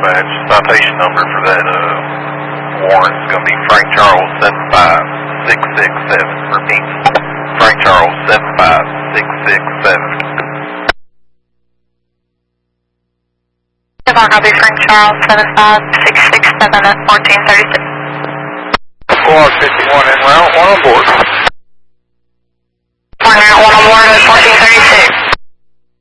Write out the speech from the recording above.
dispatch. Citation number for that warrant is going to be Frank Charles 75667. Repeat, Frank Charles 75667. Copy, Frank Charles 75667 at 1436. Squad 51 en route, 1 on board.